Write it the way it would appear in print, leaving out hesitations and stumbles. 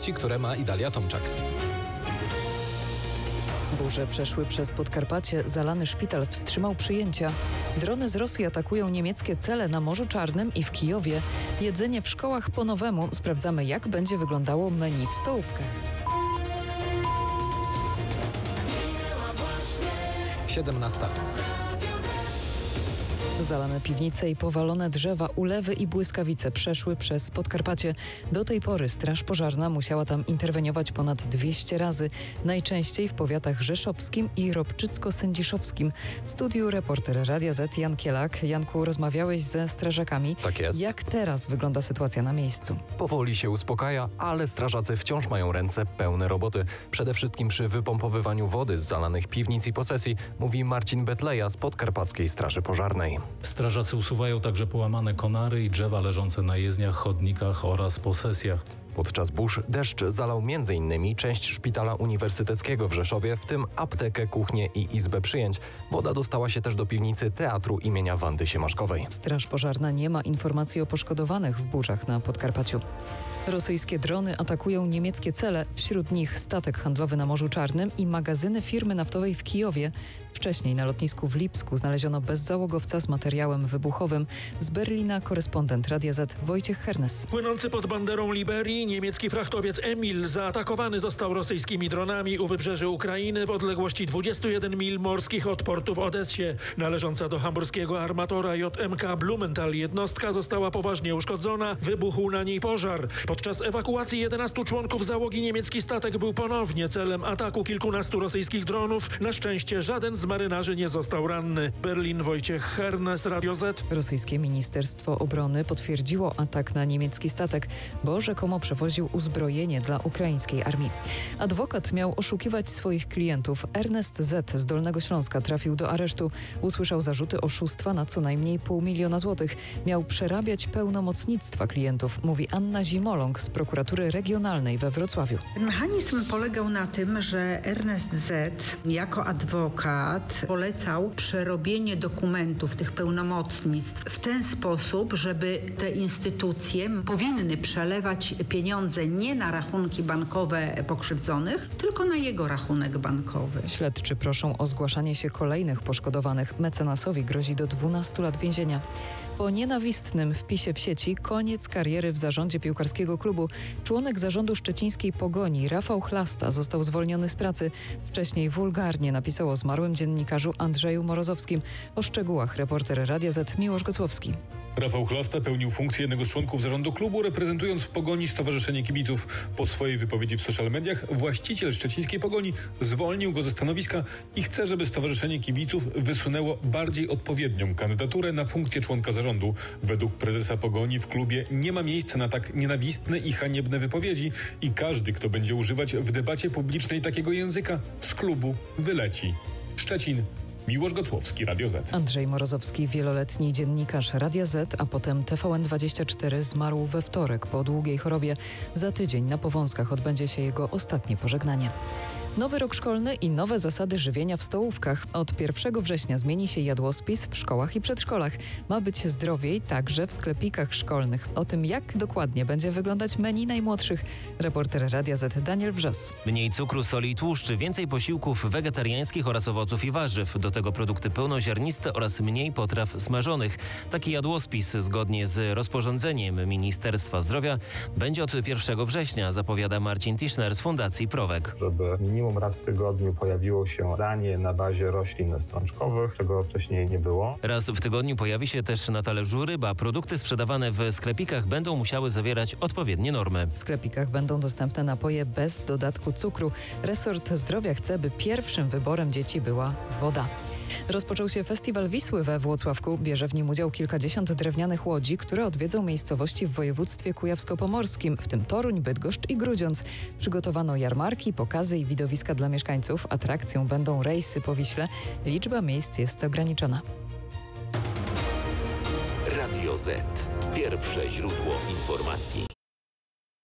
Wieści, które ma Idalia Tomczak. Burze przeszły przez Podkarpacie. Zalany szpital wstrzymał przyjęcia. Drony z Rosji atakują niemieckie cele na Morzu Czarnym i w Kijowie. Jedzenie w szkołach po nowemu. Sprawdzamy, jak będzie wyglądało menu w stołówkach. 17. Zalane piwnice i powalone drzewa, ulewy i błyskawice przeszły przez Podkarpacie. Do tej pory Straż Pożarna musiała tam interweniować ponad 200 razy. Najczęściej w powiatach rzeszowskim i ropczycko-sędziszowskim. W studiu reporter Radia Z Jan Kielak. Janku, rozmawiałeś ze strażakami. Tak jest. Jak teraz wygląda sytuacja na miejscu? Powoli się uspokaja, ale strażacy wciąż mają ręce pełne roboty. Przede wszystkim przy wypompowywaniu wody z zalanych piwnic i posesji, mówi Marcin Betleja z Podkarpackiej Straży Pożarnej. Strażacy usuwają także połamane konary i drzewa leżące na jezdniach, chodnikach oraz posesjach. Podczas burz deszcz zalał m.in. część szpitala uniwersyteckiego w Rzeszowie, w tym aptekę, kuchnię i izbę przyjęć. Woda dostała się też do piwnicy Teatru imienia Wandy Siemaszkowej. Straż Pożarna nie ma informacji o poszkodowanych w burzach na Podkarpaciu. Rosyjskie drony atakują niemieckie cele, wśród nich statek handlowy na Morzu Czarnym i magazyny firmy naftowej w Kijowie. Wcześniej na lotnisku w Lipsku znaleziono bezzałogowca z materiałem wybuchowym. Z Berlina korespondent Radia Z Wojciech Hernes. Płynący pod banderą Liberii niemiecki frachtowiec Emil zaatakowany został rosyjskimi dronami u wybrzeży Ukrainy w odległości 21 mil morskich od portu w Odessie. Należąca do hamburskiego armatora JMK Blumenthal jednostka została poważnie uszkodzona. Wybuchł na niej pożar. Podczas ewakuacji 11 członków załogi niemiecki statek był ponownie celem ataku kilkunastu rosyjskich dronów. Na szczęście żaden z marynarzy nie został ranny. Berlin, Wojciech Hernes, Radio Z. Rosyjskie Ministerstwo Obrony potwierdziło atak na niemiecki statek, bo rzekomo przewoził uzbrojenie dla ukraińskiej armii. Adwokat miał oszukiwać swoich klientów. Ernest Z. z Dolnego Śląska trafił do aresztu. Usłyszał zarzuty oszustwa na co najmniej 500 000 złotych. Miał przerabiać pełnomocnictwa klientów, mówi Anna Zimoląg z prokuratury regionalnej we Wrocławiu. Mechanizm polegał na tym, że Ernest Z. jako adwokat polecał przerobienie dokumentów tych pełnomocnictw w ten sposób, żeby te instytucje powinny przelewać pieniądze nie na rachunki bankowe pokrzywdzonych, tylko na jego rachunek bankowy. Śledczy proszą o zgłaszanie się kolejnych poszkodowanych. Mecenasowi grozi do 12 lat więzienia. Po nienawistnym wpisie w sieci koniec kariery w zarządzie piłkarskiego klubu. Członek zarządu szczecińskiej Pogoni Rafał Chlasta został zwolniony z pracy. Wcześniej wulgarnie napisał o zmarłym dziennikarzu Andrzeju Morozowskim. O szczegółach reporter Radia Z Miłosz Gocłowski. Rafał Chlasta pełnił funkcję jednego z członków zarządu klubu, reprezentując w Pogoni Stowarzyszenie Kibiców. Po swojej wypowiedzi w social mediach właściciel szczecińskiej Pogoni zwolnił go ze stanowiska i chce, żeby Stowarzyszenie Kibiców wysunęło bardziej odpowiednią kandydaturę na funkcję członka zarządu. Według prezesa Pogoni w klubie nie ma miejsca na tak nienawistne i haniebne wypowiedzi i każdy, kto będzie używać w debacie publicznej takiego języka, z klubu wyleci. Szczecin. Miłosz Gocłowski, Radio Z. Andrzej Morozowski, wieloletni dziennikarz Radia Z, a potem TVN24 zmarł we wtorek po długiej chorobie. Za tydzień na Powązkach odbędzie się jego ostatnie pożegnanie. Nowy rok szkolny i nowe zasady żywienia w stołówkach. Od 1 września zmieni się jadłospis w szkołach i przedszkolach. Ma być zdrowiej także w sklepikach szkolnych. O tym, jak dokładnie będzie wyglądać menu najmłodszych, reporter Radia Z Daniel Wrzos. Mniej cukru, soli i tłuszczy, więcej posiłków wegetariańskich oraz owoców i warzyw. Do tego produkty pełnoziarniste oraz mniej potraw smażonych. Taki jadłospis zgodnie z rozporządzeniem Ministerstwa Zdrowia będzie od 1 września, zapowiada Marcin Tischner z Fundacji Prowek. Żeby minimum raz w tygodniu pojawiło się danie na bazie roślin strączkowych, czego wcześniej nie było. Raz w tygodniu pojawi się też na talerzu ryba. Produkty sprzedawane w sklepikach będą musiały zawierać odpowiednie normy. W sklepikach będą dostępne napoje bez dodatku cukru. Resort Zdrowia chce, by pierwszym wyborem dzieci była woda. Rozpoczął się Festiwal Wisły we Włocławku. Bierze w nim udział kilkadziesiąt drewnianych łodzi, które odwiedzą miejscowości w województwie kujawsko-pomorskim, w tym Toruń, Bydgoszcz i Grudziądz. Przygotowano jarmarki, pokazy i widowiska dla mieszkańców. Atrakcją będą rejsy po Wiśle. Liczba miejsc jest ograniczona. Radio Z. Pierwsze źródło informacji.